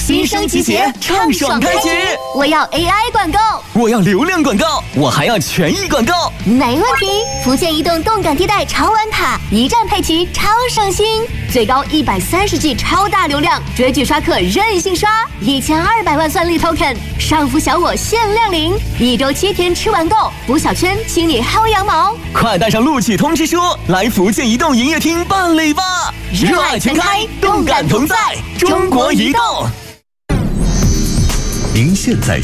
新升级节畅爽开启！ 我要 AI 管购， 我要流量管告，我还要权益管告。 没问题！福建移动动感地带超玩卡，一站配齐超省心，最高130G 超大流量，追剧刷客任性刷，1200万算力 token， 上浮小我限量领，1周7天吃完购，补小圈，请你薅羊毛！ 快带上录取通知书，来福建移动营业厅办理吧！热爱全开，动感同在，中国移动。 您现在